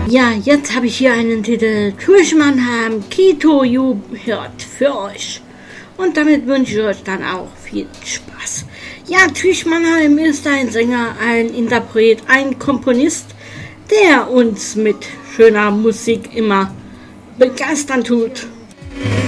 Ja, jetzt habe ich hier einen Titel. Trish Mannheim, Kito You hört für euch. Und damit wünsche ich euch dann auch viel Spaß. Ja, Trish Mannheim ist ein Sänger, ein Interpret, ein Komponist, der uns mit schöner Musik immer begeistern tut.